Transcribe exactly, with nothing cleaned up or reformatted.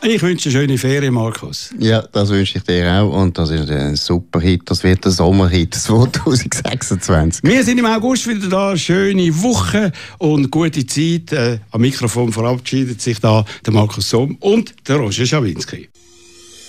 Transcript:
Ich wünsche eine schöne Ferien, Markus. Ja, das wünsche ich dir auch. Und das ist ein super Hit. Das wird ein Sommerhit zwanzig sechsundzwanzig. Wir sind im August wieder da. Schöne Woche und gute Zeit. Äh, am Mikrofon verabschiedet sich da der Markus Somm und der Roger Schawinski.